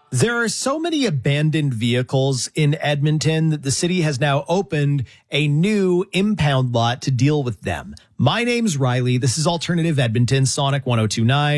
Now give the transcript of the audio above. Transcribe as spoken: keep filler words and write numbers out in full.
There are so many abandoned vehicles in Edmonton that the city has now opened a new impound lot to deal with them. My name's Riley. This is Alternative Edmonton, Sonic one oh two point nine.